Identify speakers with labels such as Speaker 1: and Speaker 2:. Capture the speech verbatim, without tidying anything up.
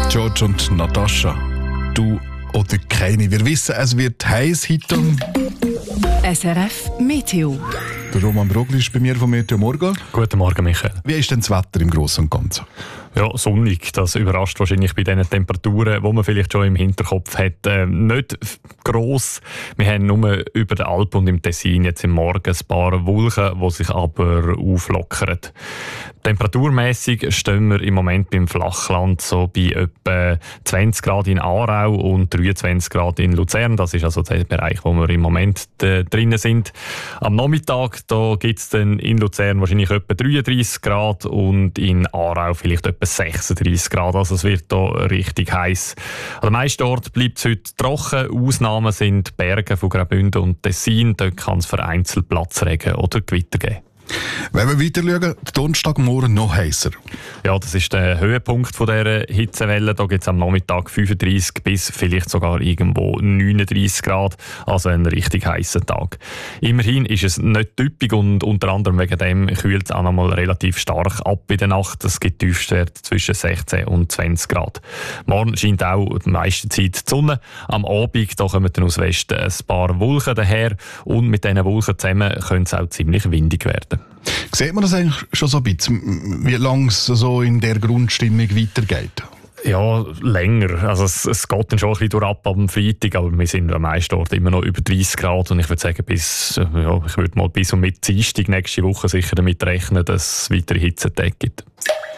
Speaker 1: George und Natascha. Du oder keine. Wir wissen, es wird heiß heute.
Speaker 2: S R F Meteo.
Speaker 1: Der Roman Brogli ist bei mir vom Meteo Morgen.
Speaker 3: Guten Morgen, Michael.
Speaker 1: Wie ist denn das Wetter im Großen und Ganzen?
Speaker 3: Ja, sonnig. Das überrascht wahrscheinlich bei diesen Temperaturen, die man vielleicht schon im Hinterkopf hat. Äh, nicht gross. Wir haben nur über den Alpen und im Tessin jetzt im Morgen ein paar Wolken, die sich aber auflockern. Temperaturmässig stehen wir im Moment beim Flachland so bei etwa zwanzig Grad in Aarau und dreiundzwanzig Grad in Luzern. Das ist also der Bereich, wo wir im Moment äh, drinnen sind. Am Nachmittag da gibt es dann in Luzern wahrscheinlich etwa dreiunddreissig Grad und in Aarau vielleicht etwa sechsunddreissig Grad. Also es wird da richtig heiß. An den meisten Orten bleibt es heute trocken. Ausnahmen sind Berge von Graubünden und Tessin. Dort kann es vereinzelt Platzregen oder Gewitter geben.
Speaker 1: Wenn wir weiter schauen, Donnerstagmorgen noch heißer.
Speaker 3: Ja, das ist der Höhepunkt von dieser Hitzewelle. Da gibt es am Nachmittag fünfunddreissig bis vielleicht sogar irgendwo neununddreissig Grad. Also ein richtig heißer Tag. Immerhin ist es nicht typisch und unter anderem wegen dem kühlt es auch noch mal relativ stark ab in der Nacht. Es gibt Tiefstwerte zwischen sechzehn und zwanzig Grad. Morgen scheint auch die meiste Zeit die Sonne. Am Abend da kommen dann aus Westen ein paar Wolken daher und mit diesen Wolken zusammen könnte es auch ziemlich windig werden.
Speaker 1: Sieht man das eigentlich schon so ein bisschen, wie lange es so in der Grundstimmung weitergeht?
Speaker 3: Ja, länger. Also es, es geht dann schon ein bisschen durch ab am Freitag, aber wir sind am meisten Ort immer noch über dreißig Grad und ich würde sagen, bis, ja, ich würde mal bis und mit Dienstag nächste Woche sicher damit rechnen, dass es weitere Hitzetage gibt.